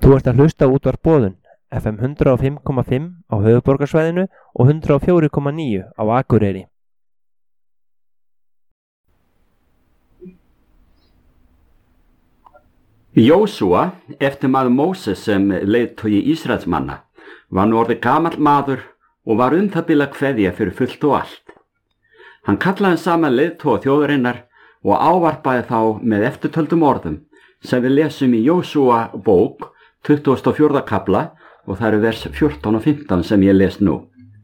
Þú ert að hlusta á Útvarp Boðun, FM 105,5 á höfuðborgarsvæðinu og 104,9 á Akureyri. Jósúa, eftir maður Móses sem leiðtogi Ísraelsmanna, var nú orðið gamall maður og var það bil að kveðja fyrir fullt og allt. Hann kallaði saman leiðtoga þjóðarinnar og ávarpaði þá með eftirtöldum orðum sem við lesum í Jósúa bók 24. kafla og það eru vers 14 og 15 sem ég les nú.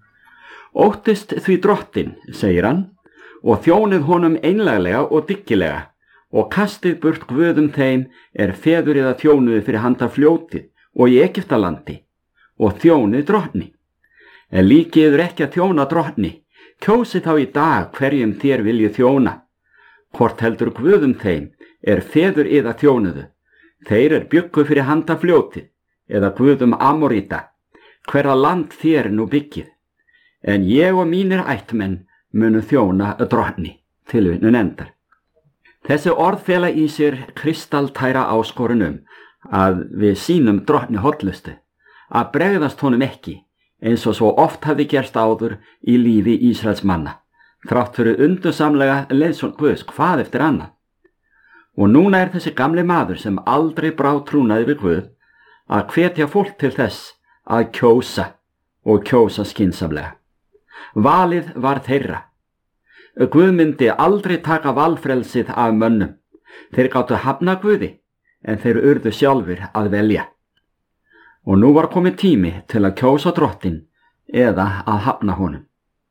Óttist því drottinn, segir hann, og þjónið honum einlæglega og dyggilega, og kastið burt guðum þeim feður eða þjónuðu fyrir handa fljótið og í Egyptalandi, og þjónið drottni. En líkiður ekki að þjóna drottni, kjósið þá í dag hverjum þér viljið þjóna. Hvort heldur guðum þeim feður eða þjónuðu, þeir bjuggu fyrir handa fljótið, eða guðum Amoríta, hverra land þér nú byggið. En ég og mínir ættmenn munu þjóna drottni. Tilvitnun endar. Þessi orð fela í sér kristaltæra áskorunum að við sýnum drottni hollustu, að bregðast honum ekki, eins og svo oft hafði gerst áður í lífi Ísraels manna, þrátt fyrir undursamlega leiðsögn Guðs hvað eftir annað. Og núna þessi gamli maður sem aldrei brá trúnaði við Guð að hvetja fólk til þess að kjósa og kjósa skynsamlega. Valið var þeirra. Guð myndi aldrei taka valfrelsið af mönnum. Þeir gátu hafna Guði, en þeir urðu sjálfur að velja. Og nú var komið tími til að kjósa drottinn eða að hafna honum.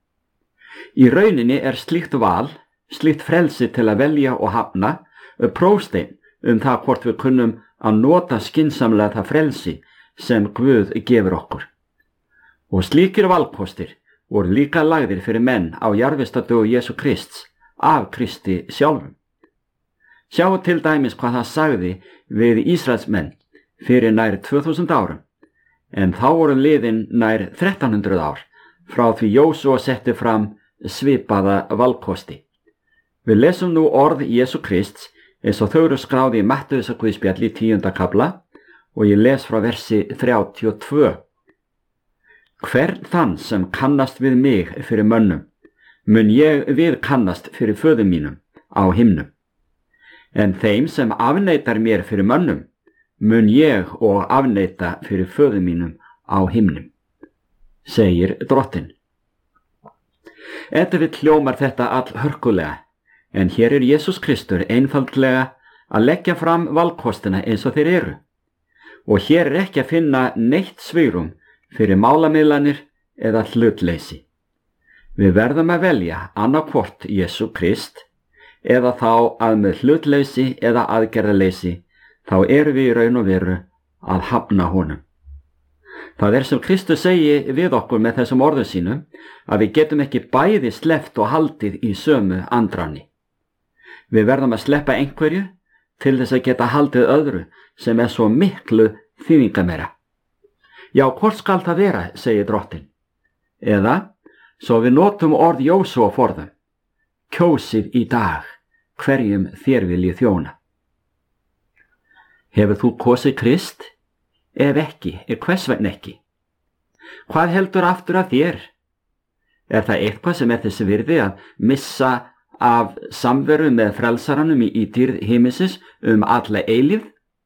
Í rauninni slíkt val, slíkt frelsi til að velja og hafna, prófsteinn það hvort við kunnum að nota skynsamlega það frelsi sem Guð gefur okkur. Og slíkir valkostir voru líka lagðir fyrir menn á jarðvistardögu Jesú Krists af Kristi sjálfum. Sjáu til dæmis hvað það sagði við Ísraelsmenn fyrir nær 2000 árum, en þá voru liðin nær 1300 ár frá því Jósúa setti fram svipaða valkosti. Við lesum nú orð Jesú Krists eins og þau eru skráð í Mattheusarguðspjalli í 10. kafla og ég les frá versi 32. Hvern þann sem kannast við mig fyrir mönnum, mun ég við kannast fyrir föður mínum á himnum. En þeim sem afneitar mér fyrir mönnum, mun ég og afneita fyrir föður mínum á himnum, segir drottinn. Við hljómar þetta all hörkulega, en hér Jesús Kristur einfaldlega að leggja fram valkostina eins og þeir eru. Og hér ekki að finna neitt svigrúm fyrir málamiðlanir eða hlutleysi. Við verðum að velja annaðhvort Jesú Krist eða þá að með hlutleysi eða aðgerðaleysi þá erum við í raun og veru að hafna honum. Það sem Kristus segi við okkur með þessum orðum sínum að við getum ekki bæði sleppt og haldið í sömu andráni. Við verðum að sleppa einhverju til þess að geta haldið öðru sem svo miklu þýðingameira. Já, hvort skal það vera, segir drottinn. Eða, svo við notum orð Jósúa forðum, kjósið í dag hverjum þér viljið þjóna. Hefur þú kosið Krist? Ef ekki, hvers vegna ekki? Hvað heldur aftur af þér? Það eitthvað sem þessi virði að missa af samveru með frelsaranum í dýrð himinsins alla eilífð?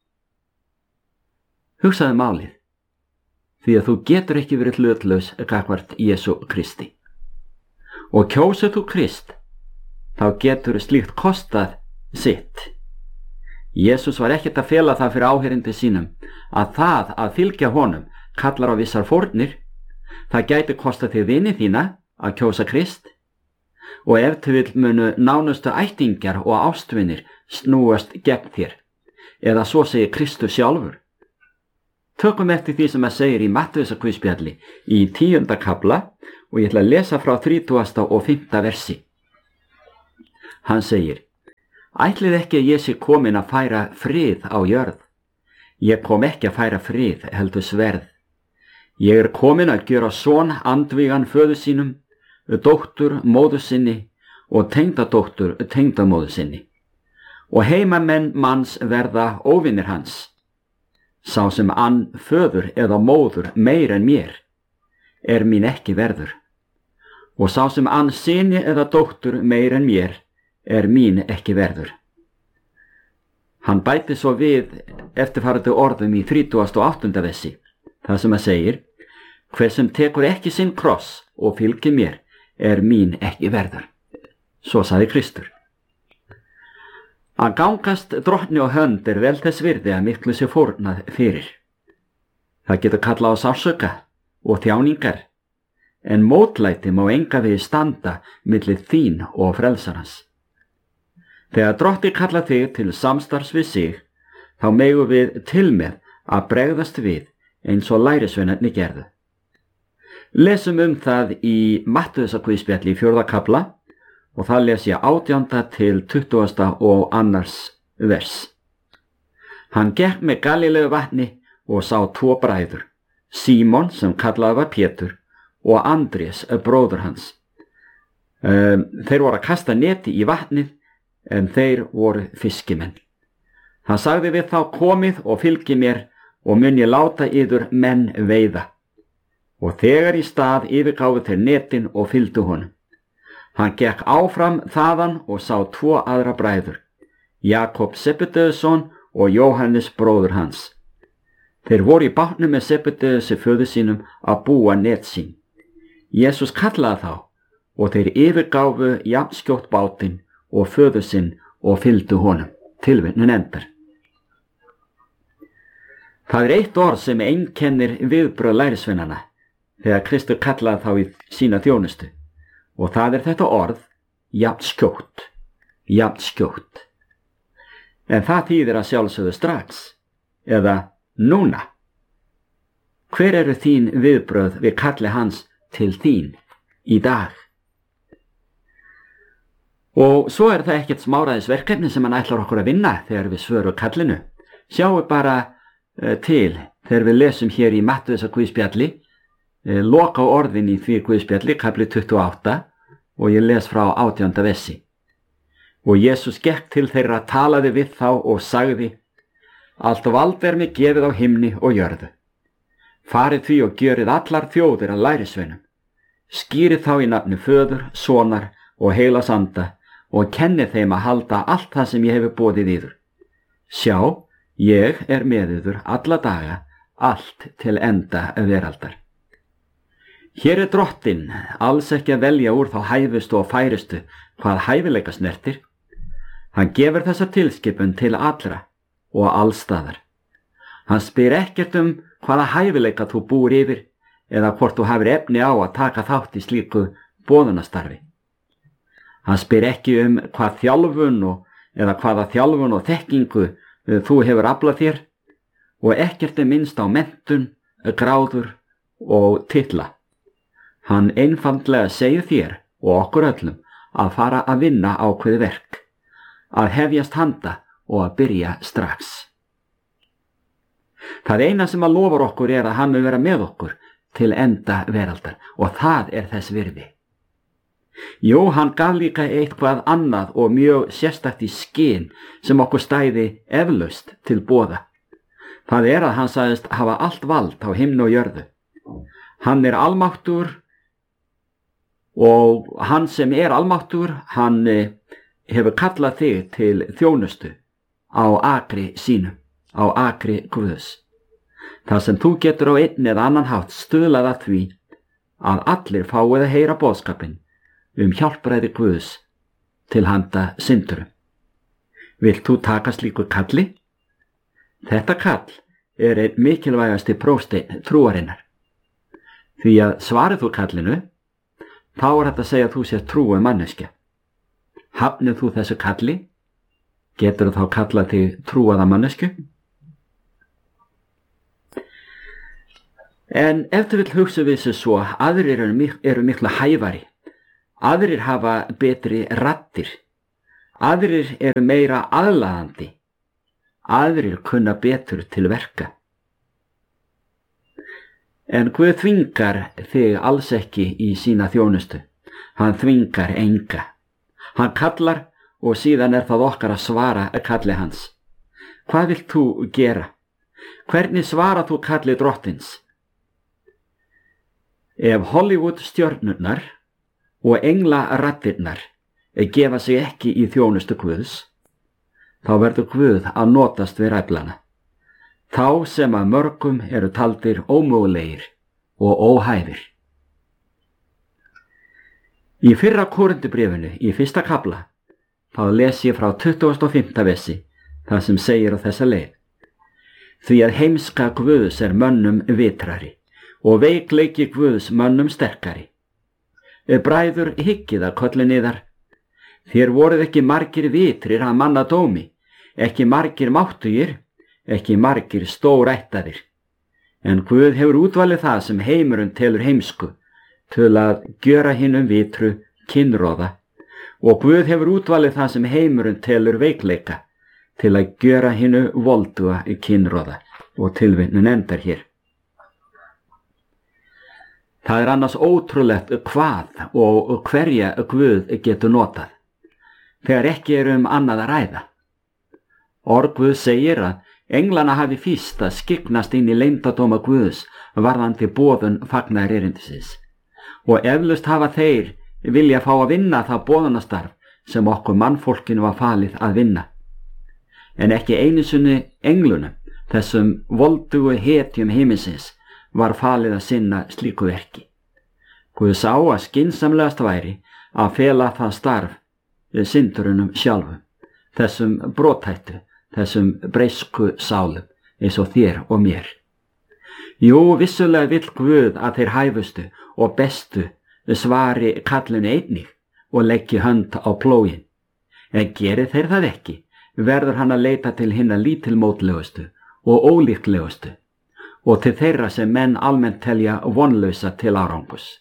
Hugsaðu málið, því að þú getur ekki verið hlutlaus gagnvart Jesú Kristi. Og kjósið þú Krist, þá getur slíkt kostað sitt. Jesús var ekkert að fela það fyrir áheyrandi sínum að það að fylgja honum kallar á vissar fórnir. Það gæti kostað þig vini þína að kjósa Krist. Og ef til vill munu nánustu ættingjar og ástvinir snúast gegn þér, eða svo segir Kristur sjálfur. Tökum eftir því sem segir í Mattheusarguðspjalli í 10. kafla og ég ætla að lesa frá 30. og 5. versi. Hann segir: Ætlið ekki að ég sé komin að færa frið á jörð. Ég kom ekki að færa frið, heldur sverð. Ég komin að gjöra son andvígan föður sínum, dóttur móður sinni og tengdadóttur tengdamóður sinni. Og heimamenn manns verða óvinir hans. Sá sem ann föður eða móður meir en mér, mín ekki verður. Og sá sem ann syni eða dóttur meir en mér, mín ekki verður. Hann bæti svo við eftirfarandi orðum í 38. versi, það sem segir: hver sem tekur ekki sinn kross og fylgir mér, mín ekki verður. Svo sagði Kristur. Að gangast drottni á hönd vel þess virði að miklu sé fórnað fyrir. Það getur kallað á sársauka og þjáningar, en mótlæti má enga við standa milli þín og frelsarans. Þegar drottni kalla þig til samstarfs við sig, þá megum við til með að bregðast við eins og lærisveinarnir gerðu. Lesum það í Mattheusarguðspjalli í 4. kafla, og það les ég 18. til 20. og 2. vers. Hann gekk með Galileu vatni og sá 2 bræður, Símon sem kallaði var Pétur og Andrés bróður hans. Þeir voru að kasta neti í vatnið, en þeir voru fiskimenn. Hann sagði við þá: komið og fylgið mér, og mun ég láta yður menn veiða. Og þegar í stað yfirgáfu þeir netin og fylgdu honum. Hann gekk áfram þaðan og sá 2 aðra bræður, Jakob Sebedeusson og Jóhannes bróður hans. Þeir voru í bátnum með Sebedeusi föður sínum að búa net sín. Jesús kallaði þá, og þeir yfirgáfu jafnskjótt bátinn og föður sinn og fylgdu honum. Tilvitnun endar. Það eitt orð sem einkennir viðbrögð lærisveinanna þegar Kristur kallaði þá í sína þjónustu, og það þetta orð: jafnskjótt, jafnskjótt. En það þýðir að sjálfsögðu strax, eða núna. Hver eru þín viðbrögð við kalli hans til þín í dag? Og svo það ekkert smáræðisverkefni sem hann ætlar okkur að vinna þegar við svörum kallinu. Sjáum bara til þegar við lesum hér í Mattheusarguðspjalli, loka orðin í því guðspjalli, kafli 28, og ég les frá 18. versi. Og Jesús gekk til þeirra, talaði við þá og sagði: allt vald mér gefið á himni og jörðu. Farið því og gjörið allar þjóðir að lærisveinum. Skýrið þá í nafni Föður, Sonar og Heilags Anda, og kennið þeim að halda allt það sem ég hefur boðið yður. Sjá, ég með yður alla daga, allt til enda veraldar. Hér drottinn alls ekki að velja úr þá hæfustu og færustu hvað hæfileika snertir. Hann gefur þessa tilskipun til allra og allstaðar. Hann spyr ekkert hvaða hæfileika þú búir yfir eða hvort þú hafir efni á að taka þátt í slíku boðunastarfi. Hann spyr ekki hvað þjálfun eða hvaða þjálfun og þekkingu þú hefur aflað þér, og ekkert minnst á menntun, gráður og titla. Hann einfaldlega segir þér og okkur öllum að fara að vinna ákveðið verk, að hefjast handa og að byrja strax. Það eina sem að lofar okkur að hann mun vera með okkur til enda veraldar, og það þess virði. Jú, hann gaf líka eitthvað annað og mjög sérstakt í skyn sem okkur stæði eflaust til boða. Það að hann sagðist hafa allt vald á himni og jörðu. Hann almáttugur, og hann sem almáttugur, hann hefur kallað þig til þjónustu á akri sínum, á akri Guðs. Það sem þú getur á einn eða annan hátt stuðlað að því að allir fáið að heyra boðskapinn hjálpræði Guðs til handa syndurum. Vilt þú taka slíku kalli? Þetta kall einn mikilvægasti prófsteinn trúarinnar. Því að svarið þú kallinu, þá þetta að segja að þú sér trúuð manneskja. Hafnir þú þessu kalli, getur þá kallað þig trúaða mannesku? En ef þú vill hugsa við þessu svo, aðrir eru miklu hæfari, aðrir hafa betri raddir, aðrir eru meira aðlaðandi, aðrir kunna betur til verka. En Guð þvingar þig alls ekki í sína þjónustu. Hann þvingar enga. Hann kallar og síðan það okkar að svara kalli hans. Hvað vilt þú gera? Hvernig svarar þú kalli drottins? Ef Hollywood stjörnurnar og englaraddirnar gefa sig ekki í þjónustu Guðs, þá verður Guð að notast við ræflana, þá sem að mörgum eru taldir ómögulegir og óhæfir. Í fyrra Korintubréfinu í 1. kafla, þá les ég frá 25. versi, það sem segir á þessa leið: Því að heimska Guðs er mönnum vitrari og veikleiki Guðs mönnum sterkari. Bræður, hyggið að kolli niðar. Þér voruð ekki margir vitrir að manna dómi, ekki margir máttugir, ekki margir stórættaðir. En Guð hefur útvalið það sem heimurinn telur heimsku, til að gjöra hinum vitru kynróða, og Guð hefur útvalið það sem heimurinn telur veikleika, til að gjöra hinu volduga kynróða. Og tilvitnun endar hér. Það er annars ótrúlegt hvað og hverja Guð getur notað, þegar ekki annað að ræða. Orð Guð segir að englana hafi fyrst að skyggnast inn í leyndardóma Guðs varðandi boðun fagnaðarerindisins, og eflaust hafa þeir vilja fá að vinna það boðunastarf sem okkur mannfólkinu var falið að vinna. En ekki einu sinni englunum, þessum voldugu hetjum himinsins, var falið að sinna slíku verki. Guð sá að skynsamlegast væri að fela það starf syndurunum sjálfum, þessum brothættu, þessum breysku sálum, eins og þér og mér. Jú, vissulega vill Guð að þeir hæfustu og bestu svari kallinu einnig og leggi hönd á plógin. En geri þeir það ekki, verður hann að leita til hinna lítilmótlegustu og ólíklegustu, og til þeirra sem menn almennt telja vonlausa til árangurs.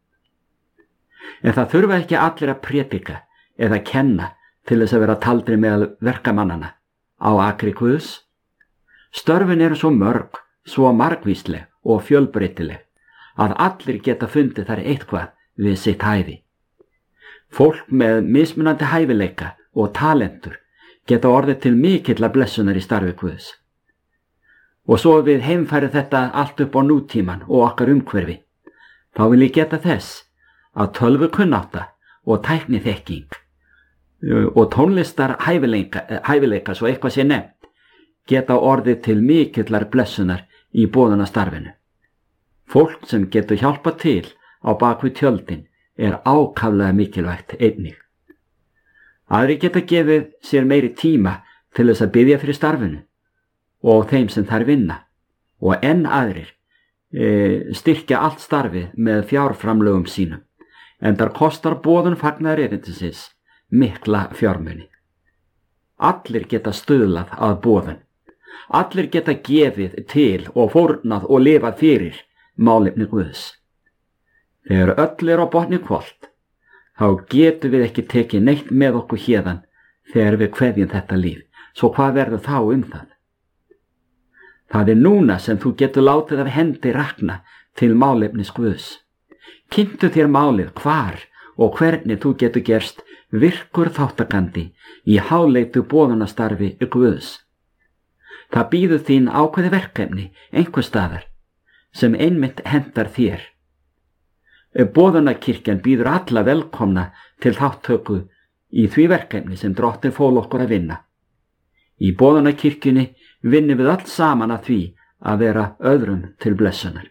En það þurfa ekki allir að prédika eða kenna til þess að vera taldri meðal verkamannana á akri Guðs. Störfin eru svo mörg, svo margvísleg og fjölbreytileg að allir geta fundið þar eitthvað við sitt hæfi. Fólk með mismunandi hæfileika og talentur geta orðið til mikilla blessunar í starfi Guðs. Og svo við heimfæri þetta allt upp á nútíman og okkar umhverfi, þá vil ég geta þess að tölvukunnátta og tækniþekking og tónlistar hæfileika svo eitthvað sé nefnt, geta orðið til mikillar blessunar í boðunastarfinu. Fólk sem getur hjálpað til á bakvið tjöldin er ákaflega mikilvægt einnig. Aðrir geta gefið sér meiri tíma til þess að biðja fyrir starfinu og þeim sem þær vinna, og enn aðrir styrkja allt starfið með fjárframlögum sínum, en þar kostar boðun fagnaðarerindisins mikla fjármuni. Allir geta stuðlað að boðun, allir geta gefið til og fórnað og lifað fyrir málefni Guðs. Þegar öll er á botni hvolft, þá getum við ekki tekið neitt með okkur héðan þegar við kveðjum þetta líf, svo hvað verður þá það? Það er núna sem þú getur látið af hendi rakna til málefnis Guðs. Kynntu þér málið hvar og hvernig þú getur gerst virkur þáttakandi í háleitu boðunastarfi Guðs. Það býður þín ákveði verkefni einhvers staðar sem einmitt hendar þér. Boðunarkirkjan býður alla velkomna til þáttöku í því verkefni sem Drottinn fól okkur að vinna. Í boðunarkirkjunni vinnum við allt saman að því að vera öðrum til blessunar.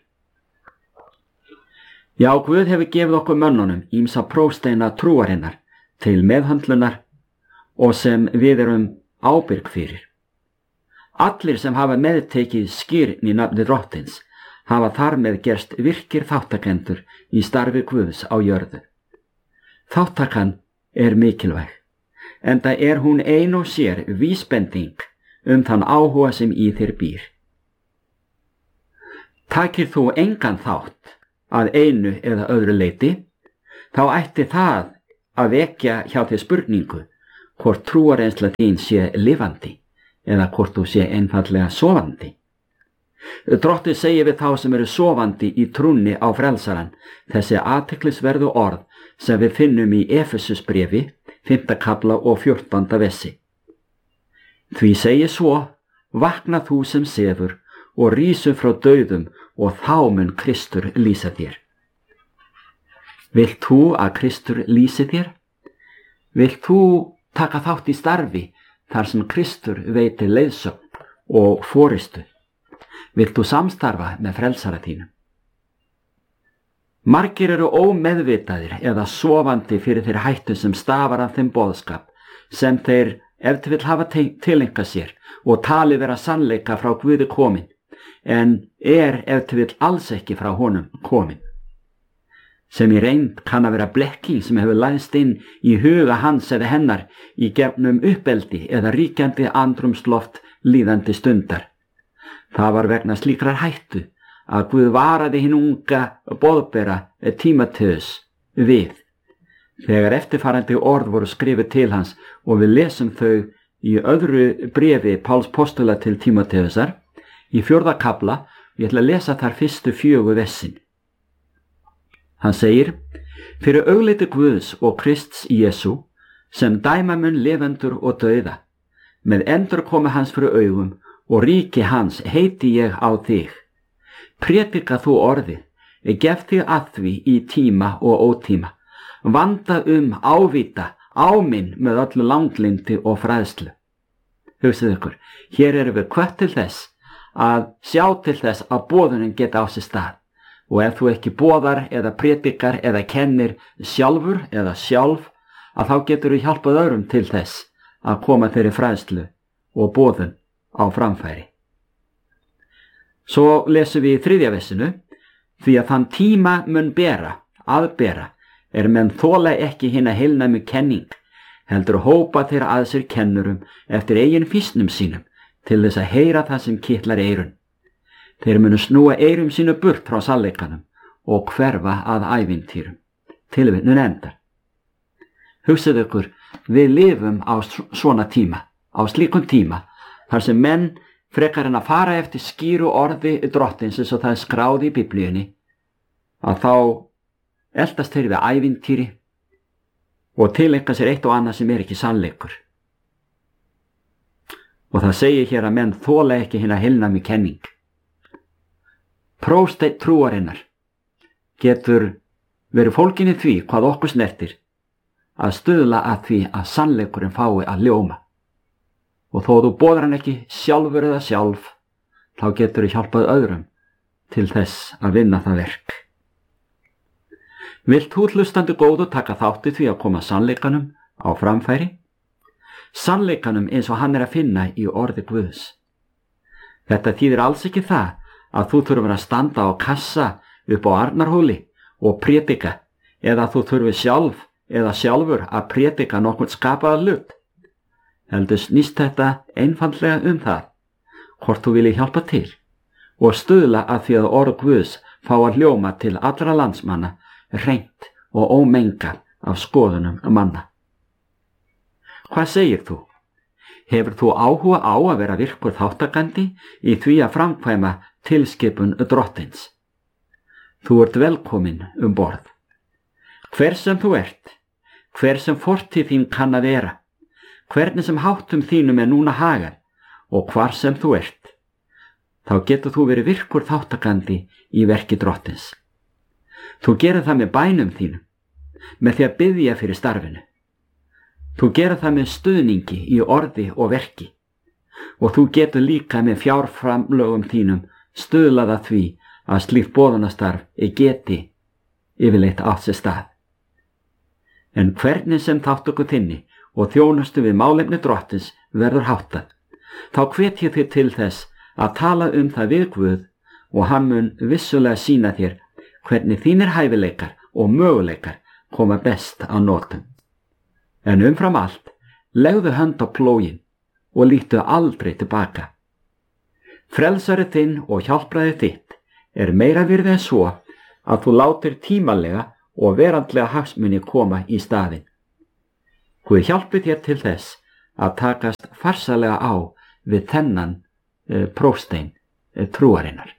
Já, Guð hefur gefið okkur mönnunum ýmsa prófsteina trúarinnar til meðhöndlunar og sem við erum ábyrg fyrir. Allir sem hafa meðtekið skírn í nafni Drottins hafa þar með gerst virkir þáttakendur í starfi Guðs á jörðu. Þáttakan er mikilvæg, enda er hún ein og sér vísbending þann áhuga sem í þér býr. Takir þú engan þátt að einu eða öðru leyti, þá ætti það að vekja hjá þér spurningu hvort trúarreynsla þín sé lifandi eða hvort þú sé einfaldlega sofandi. Drottinn segir við þá sem eru sofandi í trúnni á frelsaran þessi athyglisverðu orð sem við finnum í Efesusbréfi 5. kafla og 14. versi. Því segir svo, vakna þú sem sefur og rísu frá dauðum og þá mun Kristur lýsa þér. Vilt þú að Kristur lýsi þér? Vilt þú taka þátt í starfi þar sem Kristur veitir leiðsögn og forystu? Vilt þú samstarfa með frelsara þínum? Margir eru ómeðvitaðir eða sofandi fyrir þeirri hættu sem stafar af þeim boðskap sem þeir ef til vill hafa tileinkað sér og talið vera sannleika frá Guði komin, en ef til vill alls ekki frá honum komin. Sem í reynd kann að vera blekking sem hefur læðst inn í huga hans eða hennar í gegnum uppeldi eða ríkjandi andrúmsloft líðandi stundar. Það var vegna slíkrar hættu að Guð varaði hinn unga boðbera Tímóteus við, þegar eftirfarandi orð voru skrifuð til hans og við lesum þau í öðru bréfi Páls postula til Tímóteusar í 4. kafla. Ég ætla að lesa þar fyrstu 4 versin. Hann segir: fyrir augliti Guðs og Krists Jesú, sem dæma mun lifendur og dauða, með endurkomu hans fyrir augum og ríki hans heiti ég á þig. Prédika þú orðið, gef þig að því í tíma og ótíma, vanda ávita, áminn með öllu langlindi og fræðslu. Hugsið ykkur, hér erum við hvött til þess að sjá til þess að boðunin geta á sér stað, og ef þú ekki boðar eða prédikar eða kennir sjálfur eða sjálf, að þá getur þú hjálpað öðrum til þess að koma þeirri fræðslu og boðun á framfæri. Svo lesum við í 3. versinu: því að þann tíma mun aðbera, menn þola ekki hina heilnæmu kenning, heldur hópa þeirra að sér kennurum eftir eigin fýsnum sínum, til þess að heyra það sem kitlar eyrun. Þeir munu snúa eyrum sínu burt frá sannleikanum og hverfa að ævintýrum. Tilvitnun endar. Hugsið ykkur, við lifum á svona tíma, á slíkum tíma, þar sem menn frekar en að fara eftir skýru orði drottins eins og það skráð í Biblíunni, að þá eltast þeir við ævintýri og tileinka sér eitt og annað sem ekki sannleikur. Og það segir hér að menn þola ekki hina heilnæmu kenning. Prósteinn trúarinnar getur verið fólgin í því hvað okkur snertir að stuðla að því að sannleikurinn fái að ljóma. Og þó þú boðar hann ekki sjálfur eða sjálf, þá getur þú hjálpað öðrum til þess að vinna það verk. Vilt þú hlustandi góðu taka þátt í því að koma sannleikanum á framfæri? Sannleikanum eins og hann að finna í orði Guðs. Þetta þýðir alls ekki það að þú þurfur að standa á kassa upp á Arnarhóli og prédika, eða þú þurfur sjálf eða sjálfur að prédika nokkurn skapaða hlut. Heldur snýst þetta einfaldlega það, hvort þú vilji hjálpa til og stuðla að því að orð Guðs fá að hljóma til allra landsmanna, hreint og ómengað af skoðunum manna. Hvað segir þú? Hefur þú áhuga á að vera virkur þáttakandi í því að framkvæma tilskipun drottins? Þú ert velkomin borð. Hver sem þú ert, hver sem fortíð þín kann að vera, hvernig sem háttum þínum núna hagar og hvar sem þú ert, þá getur þú verið virkur þáttakandi í verki drottins. Þú gerir það með bænum þínum, með því að biðja fyrir starfinu. Þú gerir það með stuðningi í orði og verki, og þú getur líka með fjárframlögum þínum stuðlað að því að slíkt boðunastarf geti yfirleitt átt sér stað. En hvernig sem þátttöku þinni og þjónustu við málefni drottins verður háttað, þá hvet ég þér til þess að tala það við Guð og hann mun vissulega sýna þér hvernig þínir hæfileikar og möguleikar koma best á notum. En umfram allt, legðu hönd á plóginn og lítu aldrei tilbaka. Frelsari þinn og hjálpræði þitt meira virði en svo að þú látir tímalega og verandlega hagsmuni koma í staðinn. Guð hjálpi þér til þess að takast farsalega á við þennan próstein trúarinnar.